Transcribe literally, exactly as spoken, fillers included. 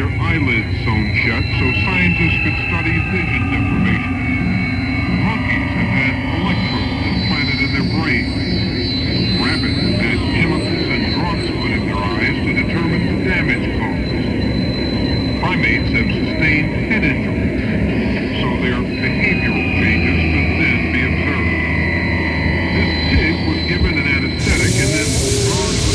eyelids sewn shut so scientists could study this